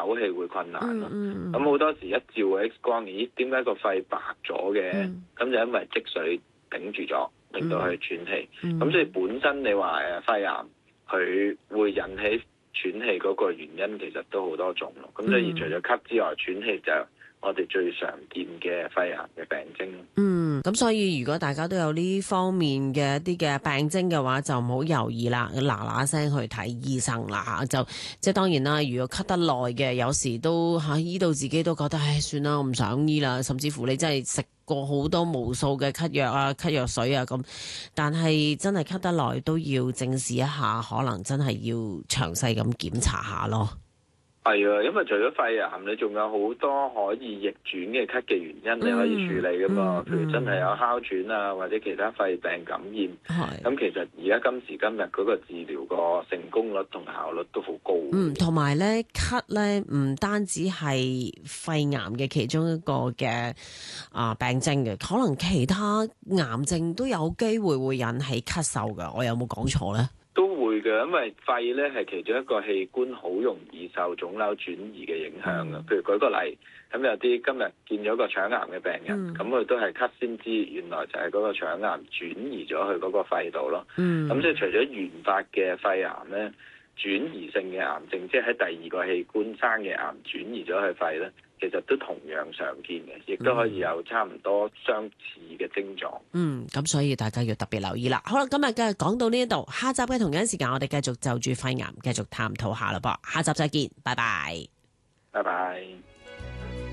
唞氣會困難咯。咁好多時一照 X 光，咦，點解個肺白咗嘅？咁就因為積水頂住咗，令到佢喘氣。咁所以本身你話肺癌佢會引起喘氣嗰個原因其實都好多種咯。咁所以除咗咳之外，喘氣就我哋最常見嘅肺癌嘅病徵。 咁所以如果大家都有呢方面嘅一啲嘅病徵嘅話，就唔好猶豫啦，嗱聲去睇醫生啦嚇。就即係當然啦，如果咳得耐嘅，有時都醫到自己都覺得唉算啦，我唔想醫啦。甚至乎你真係食過好多無數嘅咳藥啊、咳藥水啊咁，但係真係咳得耐都要正視一下，可能真係要詳細咁檢查下咯。 係啊，因為除咗肺癌，你仲有好多可以逆轉嘅咳嘅原因，你可以處理噶嘛。譬如真係有哮喘啊，或者其他肺病感染。咁其實而家今時今日嗰個治療個成功率同效率都好高。同埋咧咳咧唔單止係肺癌嘅其中一個嘅病徵嘅，可能其他癌症都有機會會引起咳嗽噶。我有冇講錯咧？ 都會嘅，因為肺咧係其中一個器官，好容易受腫瘤轉移嘅影響嘅。譬如舉個例，咁有啲今日見咗個腸癌嘅病人，咁佢都係咳先知，原來就係嗰個腸癌轉移咗去嗰個肺度咯。咁即係除咗原發嘅肺癌咧，轉移性嘅癌症，即係喺第二個器官生嘅癌轉移咗去肺咧，其實都同樣常見嘅，亦都可以有差唔多相似嘅症狀。咁所以大家要特別留意啦。好啦，今日嘅講到呢一度，下集嘅同樣時間我哋繼續就住肺癌繼續探討下啦噃。下集再見，拜拜。 拜拜。